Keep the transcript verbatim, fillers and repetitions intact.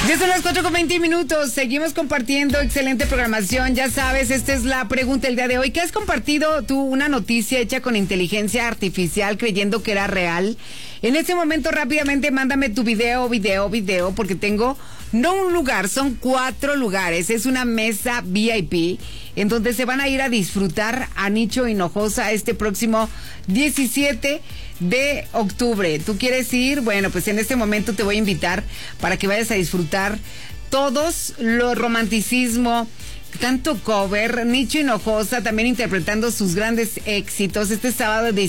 Ya son las cuatro con veinte minutos, seguimos compartiendo excelente programación, ya sabes, esta es la pregunta del día de hoy. ¿Qué has compartido tú una noticia hecha con inteligencia artificial creyendo que era real? En este momento rápidamente mándame tu video, video, video, porque tengo no un lugar, son cuatro lugares, es una mesa V I P en donde se van a ir a disfrutar a Nicho Hinojosa este próximo diecisiete de octubre. ¿Tú quieres ir? Bueno, pues en este momento te voy a invitar para que vayas a disfrutar todos lo romanticismo, tanto cover, Nicho Hinojosa también interpretando sus grandes éxitos este sábado de